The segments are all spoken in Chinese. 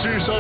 之声。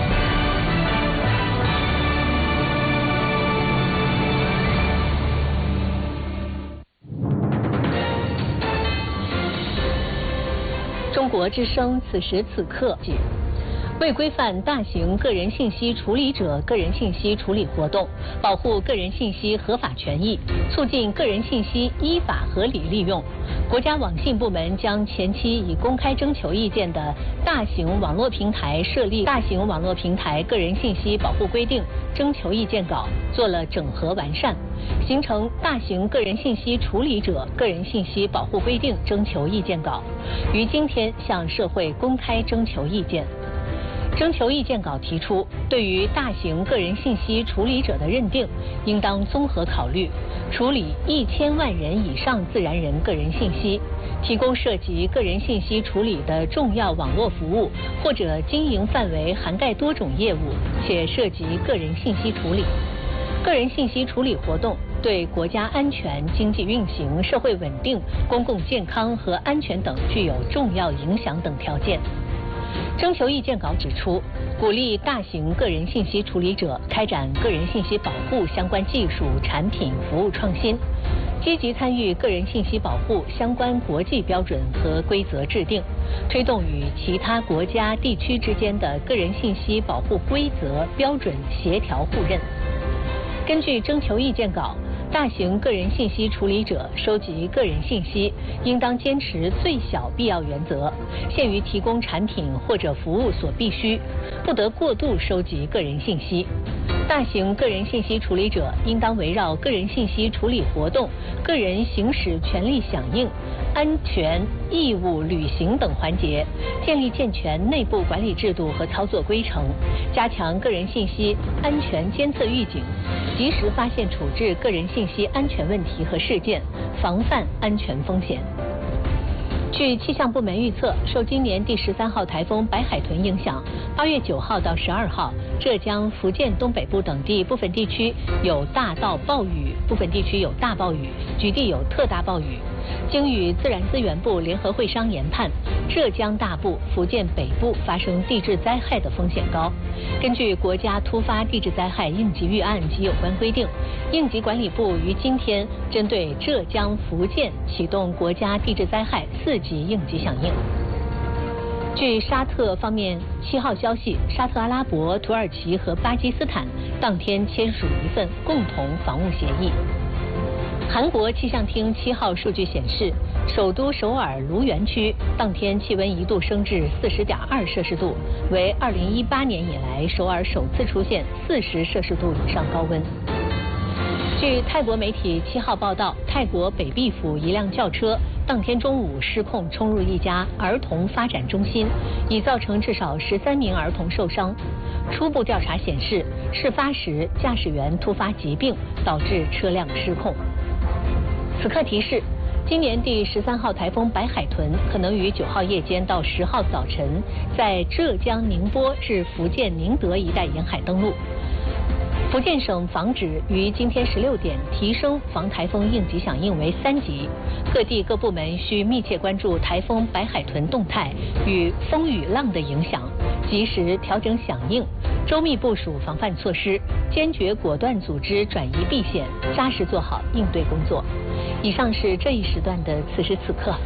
中国之声此时此刻为规范大型个人信息处理者个人信息处理活动，保护个人信息合法权益，促进个人信息依法合理利用，国家网信部门将前期已公开征求意见的大型网络平台设立大型网络平台个人信息保护规定征求意见稿做了整合完善，形成大型个人信息处理者个人信息保护规定征求意见稿，于今天向社会公开征求意见。征求意见稿提出，对于大型个人信息处理者的认定，应当综合考虑处理1000万人以上自然人个人信息，提供涉及个人信息处理的重要网络服务，或者经营范围涵盖多种业务，且涉及个人信息处理。个人信息处理活动对国家安全、经济运行、社会稳定、公共健康和安全等具有重要影响等条件。征求意见稿指出，鼓励大型个人信息处理者开展个人信息保护相关技术、产品、服务创新，积极参与个人信息保护相关国际标准和规则制定，推动与其他国家、地区之间的个人信息保护规则、标准协调互认。根据征求意见稿，大型个人信息处理者收集个人信息，应当坚持最小必要原则，限于提供产品或者服务所必须，不得过度收集个人信息。大型个人信息处理者应当围绕个人信息处理活动、个人行使权利响应、安全义务履行等环节，建立健全内部管理制度和操作规程，加强个人信息安全监测预警，及时发现处置个人信息安全问题和事件，防范安全风险。据气象部门预测，受今年第13号台风白海豚影响，8月9号到12号，浙江、福建东北部等地部分地区有大到暴雨，部分地区有大暴雨，局地有特大暴雨。经与自然资源部联合会商研判，浙江大部、福建北部发生地质灾害的风险高。根据国家突发地质灾害应急预案及有关规定，应急管理部于今天针对浙江、福建启动国家地质灾害4级应急响应。据沙特方面7号消息，沙特阿拉伯、土耳其和巴基斯坦当天签署一份共同防务协议。韩国气象厅7号数据显示，首都首尔卢园区当天气温一度升至40.2摄氏度，为2018年以来首尔首次出现40摄氏度以上高温。据泰国媒体7号报道，泰国北碧府一辆轿车当天中午失控冲入一家儿童发展中心，已造成至少13名儿童受伤。初步调查显示，事发时驾驶员突发疾病，导致车辆失控。此刻提示，今年第13号台风白海豚可能于9号夜间到10号早晨在浙江宁波至福建宁德一带沿海登陆。福建省防指于今天16点提升防台风应急响应为3级，各地各部门需密切关注台风白海豚动态与风雨浪的影响，及时调整响应，周密部署防范措施，坚决果断组织转移避险，扎实做好应对工作。以上是这一时段的此时此刻。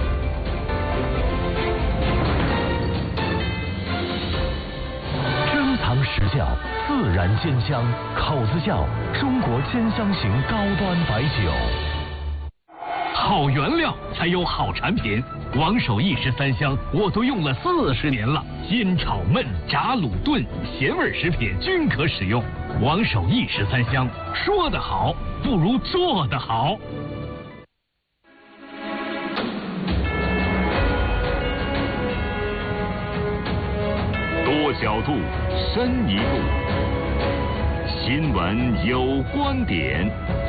珍藏实窖，自然煎香，口子窖，中国煎香型高端白酒。 好原料才有好产品，王守义13香我都用了40年了，煎炒焖炸卤炖咸味食品均可使用。王守义13香，说得好不如做得好。 多角度，深一步，新闻有观点。